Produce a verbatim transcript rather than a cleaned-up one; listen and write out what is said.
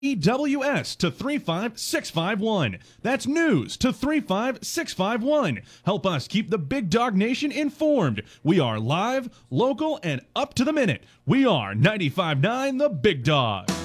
E W S to three five six five one. That's news to three five six five one. Help us keep the Big Dog Nation informed. We are live, local, and up to the minute. We are ninety-five point nine The Big Dog.